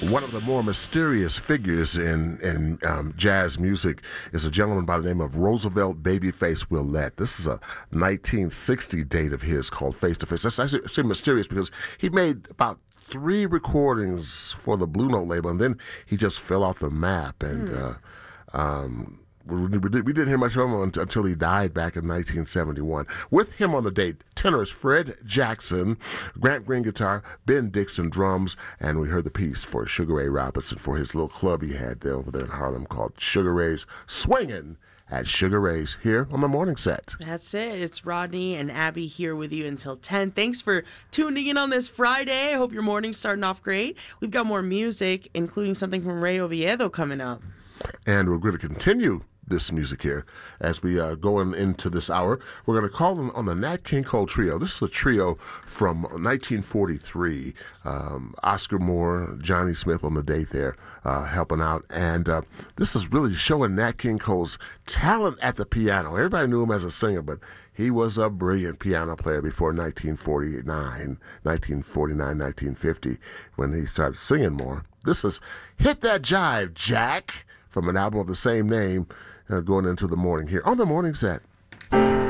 One of the more mysterious figures in jazz music is a gentleman by the name of Roosevelt Babyface Willette. This is a 1960 date of his called Face to Face. That's actually mysterious because he made about 3 recordings for the Blue Note label, and then he just fell off the map. And we didn't hear much of him until he died back in 1971. With him on the date, tenors Fred Jackson, Grant Green guitar, Ben Dixon drums, and we heard the piece for Sugar Ray Robinson for his little club he had there over there in Harlem called Sugar Ray's Swingin' at Sugar Ray's here on the morning set. That's it. It's Rodney and Abby here with you until 10. Thanks for tuning in on this Friday. I hope your morning's starting off great. We've got more music, including something from Ray Oviedo coming up. And we're going to continue this music here as we go into this hour. We're going to call on the Nat King Cole Trio. This is a trio from 1943. Oscar Moore, Johnny Smith on the date there helping out. And this is really showing Nat King Cole's talent at the piano. Everybody knew him as a singer, but he was a brilliant piano player before 1950, when he started singing more. This is Hit That Jive, Jack, from an album of the same name, going into the morning here on the morning set.